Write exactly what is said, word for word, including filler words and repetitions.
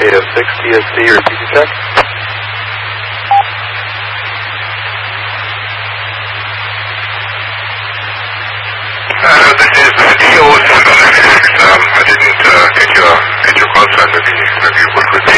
eight oh six T S C, receiving check. Uh, this is E O seven. Um, I didn't uh, get your get your call sign. Maybe maybe you would repeat.